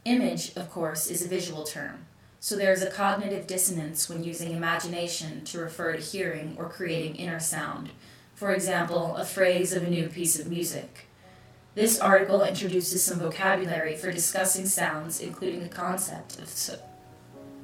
Image, of course, is a visual term, so there is a cognitive dissonance when using imagination to refer to hearing or creating inner sound. For example, a phrase of a new piece of music. This article introduces some vocabulary for discussing sounds, including the concept